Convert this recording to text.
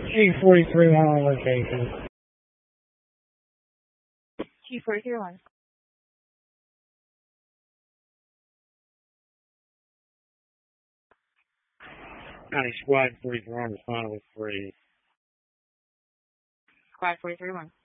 G43 on location. G431. County Squad 44 on responding with 3. Squad 431.